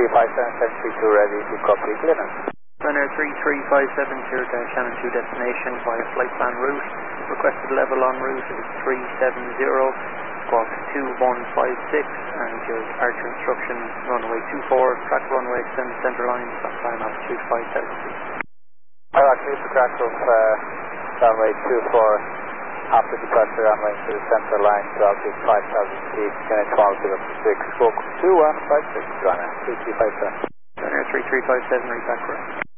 732 ready to copy clearance. Runner 3357, clear to Shannon 2 destination via flight plan route. Requested level en route is 370, squawk 2156, and your departure instruction runway 24, track runway extend center line, stop time altitude 5,000 feet. Alright, leave the track of runway 24. After departure, runway to the center line to altitude 5,000 feet, Kennedy 1206, squawk 2156, runner 3357. Runner 3357, reach back correct.